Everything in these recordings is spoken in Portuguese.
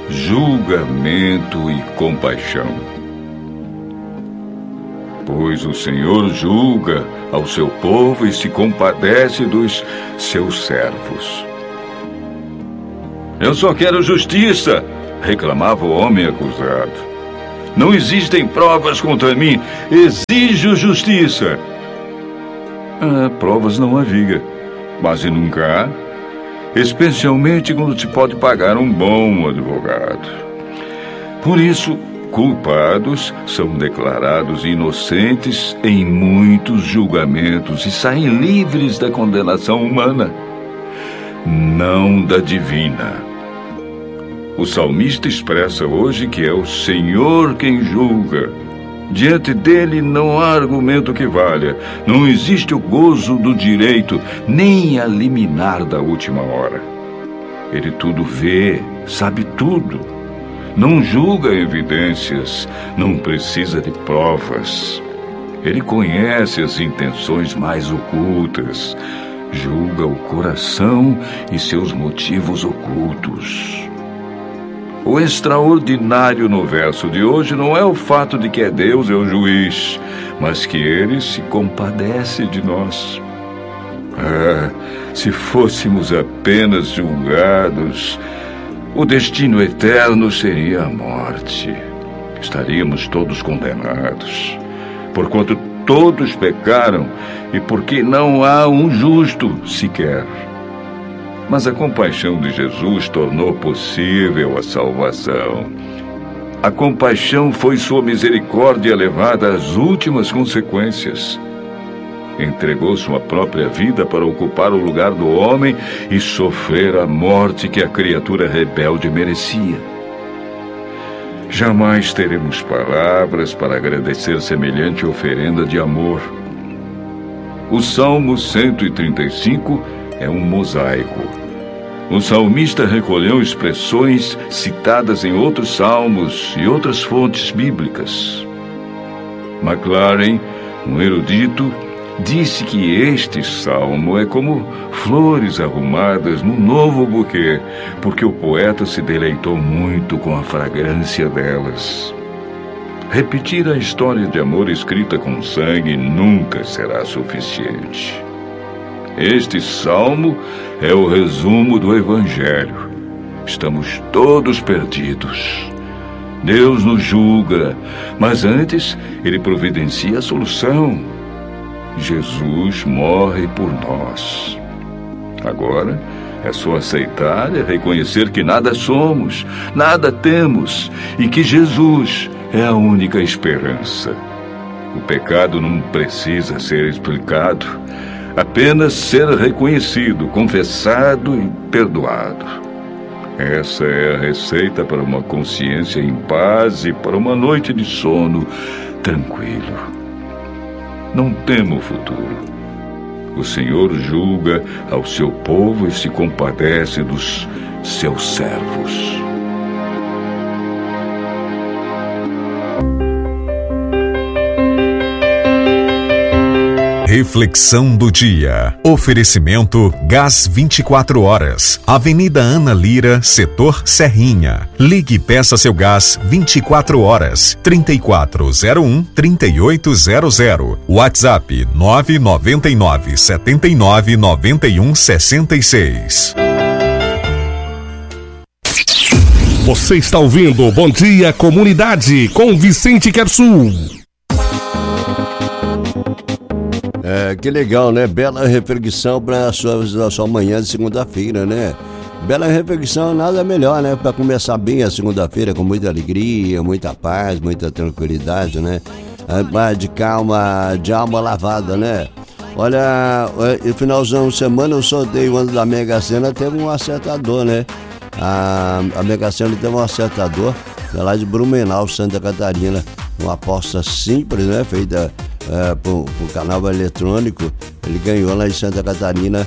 julgamento e compaixão. Pois o Senhor julga ao seu povo e se compadece dos seus servos. Eu só quero justiça, reclamava o homem acusado. Não existem provas contra mim, exijo justiça. Provas não havia, mas nunca há, especialmente quando se pode pagar um bom advogado. Por isso, culpados são declarados inocentes em muitos julgamentos e saem livres da condenação humana, não da divina. O salmista expressa hoje que é o Senhor quem julga. Diante dele não há argumento que valha. Não existe o gozo do direito, nem a liminar da última hora. Ele tudo vê, sabe tudo. Não julga evidências, não precisa de provas. Ele conhece as intenções mais ocultas, julga o coração e seus motivos ocultos. O extraordinário no verso de hoje não é o fato de que Deus é o juiz, mas que Ele se compadece de nós. Se fôssemos apenas julgados, o destino eterno seria a morte. Estaríamos todos condenados, porquanto todos pecaram e porque não há um justo sequer. Mas a compaixão de Jesus tornou possível a salvação. A compaixão foi sua misericórdia levada às últimas consequências. Entregou sua própria vida para ocupar o lugar do homem e sofrer a morte que a criatura rebelde merecia. Jamais teremos palavras para agradecer semelhante oferenda de amor. O Salmo 135 é um mosaico. O salmista recolheu expressões citadas em outros salmos e outras fontes bíblicas. Maclaren, um erudito, disse que este salmo é como flores arrumadas num novo buquê, porque o poeta se deleitou muito com a fragrância delas. Repetir a história de amor escrita com sangue nunca será suficiente. Este salmo é o resumo do Evangelho. Estamos todos perdidos. Deus nos julga, mas antes Ele providencia a solução. Jesus morre por nós. Agora é só aceitar e reconhecer que nada somos, nada temos e que Jesus é a única esperança. O pecado não precisa ser explicado, apenas ser reconhecido, confessado e perdoado. Essa é a receita para uma consciência em paz e para uma noite de sono tranquilo. Não tema o futuro. O Senhor julga ao seu povo e se compadece dos seus servos. Reflexão do dia. Oferecimento Gás 24 horas. Avenida Ana Lira, setor Serrinha. Ligue e peça seu gás 24 horas. 3401-3800. WhatsApp 999 79 91 66. Você está ouvindo Bom Dia Comunidade com Vicente Quersul. Que legal, né? Bela reflexão para a sua manhã de segunda-feira, né? Bela reflexão, nada melhor, né? Para começar bem a segunda-feira com muita alegria, muita paz, muita tranquilidade, né? De calma, de alma lavada, né? Olha, no finalzão de semana o sorteio ano da Mega Sena teve um acertador, né? A Mega Sena teve um acertador lá de Blumenau, Santa Catarina. Uma aposta simples, né? Feita por canal eletrônico. Ele ganhou lá em Santa Catarina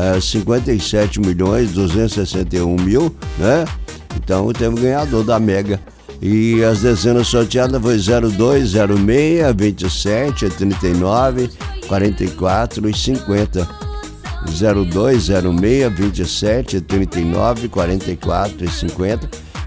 57.261.000, né? Então teve ganhador da Mega. E as dezenas sorteadas foi 02, 06, 27, 39, 44 e 50. 02, 06, 27, 39, 44 e 50.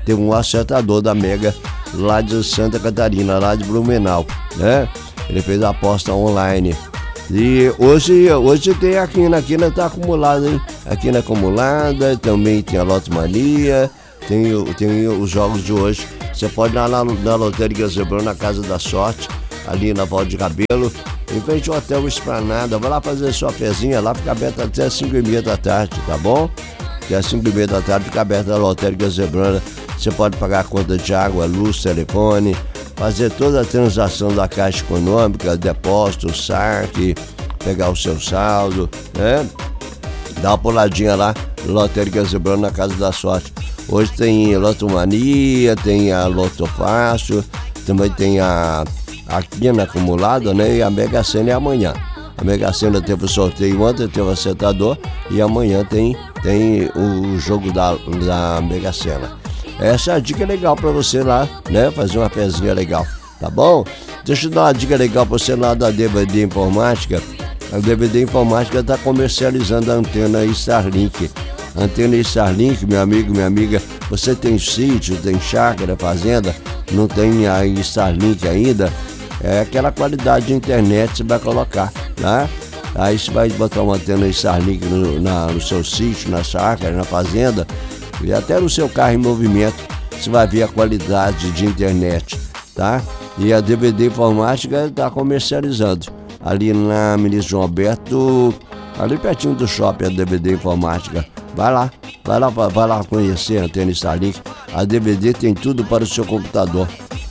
tem um acertador da Mega lá de Santa Catarina, lá de Blumenau, né? Ele fez a aposta online. E hoje tem a quina tá acumulada, hein? A quina acumulada, também tem a Loto Mania, tem os jogos de hoje. Você pode ir lá na Lotérica Zebrão, na Casa da Sorte, ali na Volta de Cabelo, em frente ao Hotel Esplanada. Vai lá fazer sua pezinha, lá fica aberto até 5h30 da tarde, tá bom? Até 5h30 da tarde fica aberta a Lotérica Zebrana. Você pode pagar a conta de água, luz, telefone, fazer toda a transação da Caixa Econômica, depósito, saque, pegar o seu saldo, né? Dá uma puladinha lá, Lotérica Zebrana, na Casa da Sorte. Hoje tem Lotomania, tem a Loto Fácil, também tem a quina acumulada, né? E a Mega Sena é amanhã. A Mega Sena teve o sorteio ontem, teve o acertador, e amanhã tem o jogo da Mega Sena. Essa é a dica legal pra você lá, né? Fazer uma pezinha legal, tá bom? Deixa eu dar uma dica legal pra você lá da DVD Informática. A DVD Informática está comercializando a antena Starlink. A antena Starlink, meu amigo, minha amiga, você tem sítio, tem chácara, fazenda, não tem a Starlink ainda, é aquela qualidade de internet que você vai colocar, tá? Aí você vai botar uma antena Starlink no seu sítio, na chácara, na fazenda, e até no seu carro em movimento, você vai ver a qualidade de internet, tá? E a DVD Informática está comercializando ali na Ministro João Alberto, ali pertinho do shopping, a DVD Informática. Vai lá conhecer a antena Starlink. A DVD tem tudo para o seu computador.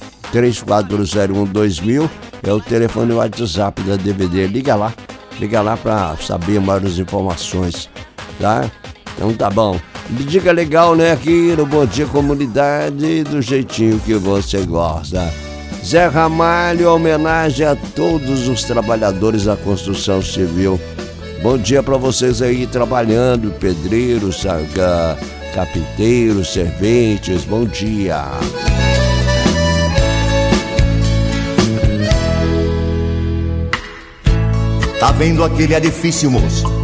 3401-2000 é o telefone WhatsApp da DVD. Liga lá para saber mais informações, tá? Então tá bom. Dica legal, né? Aqui no Bom Dia Comunidade, do jeitinho que você gosta. Zé Ramalho, homenagem a todos os trabalhadores da construção civil. Bom dia para vocês aí trabalhando, pedreiros, carpinteiros, serventes, bom dia. Tá vendo aquele edifício, moço?